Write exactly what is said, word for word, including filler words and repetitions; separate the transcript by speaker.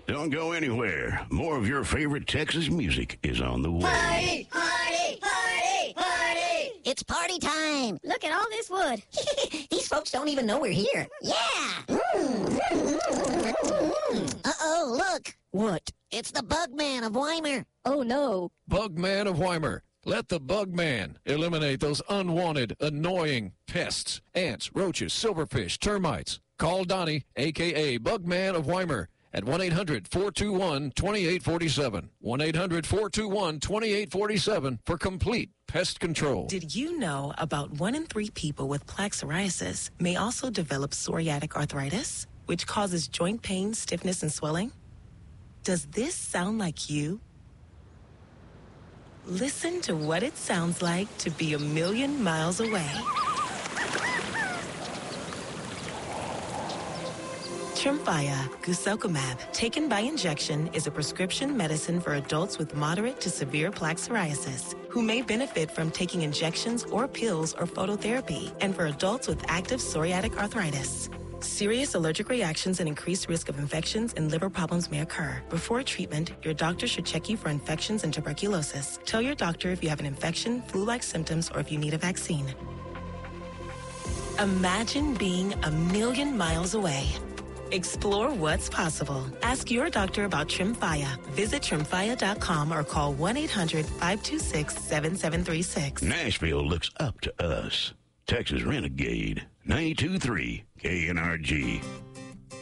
Speaker 1: Don't go anywhere. More of your favorite Texas music is on the way.
Speaker 2: Party, party, party, party.
Speaker 3: It's party time.
Speaker 2: Look at all this wood.
Speaker 3: These folks don't even know we're here. Yeah. Uh-oh, look.
Speaker 4: What?
Speaker 3: It's the Bugman of Weimar.
Speaker 4: Oh, no.
Speaker 5: Bugman of Weimar. Let the Bugman eliminate those unwanted, annoying pests. Ants, roaches, silverfish, termites. Call Donnie, a k a. Bugman of Weimar, at one eight hundred, four two one, two eight four seven. one eight hundred, four two one, two eight four seven for complete pest control.
Speaker 6: Did you know about one in three people with plaque psoriasis may also develop psoriatic arthritis, which causes joint pain, stiffness, and swelling? Does this sound like you? Listen to what it sounds like to be a million miles away. Tremfya guselkumab, taken by injection, is a prescription medicine for adults with moderate to severe plaque psoriasis who may benefit from taking injections or pills or phototherapy, and for adults with active psoriatic arthritis. Serious allergic reactions and increased risk of infections and liver problems may occur. Before treatment, your doctor should check you for infections and tuberculosis. Tell your doctor if you have an infection, flu-like symptoms, or if you need a vaccine. Imagine being a million miles away. Explore what's possible. Ask your doctor about Tremfya. Visit Tremfya dot com or call one eight hundred, five two six, seven seven three six.
Speaker 1: Nashville looks up to us. Texas Renegade, ninety-two point three K N R G.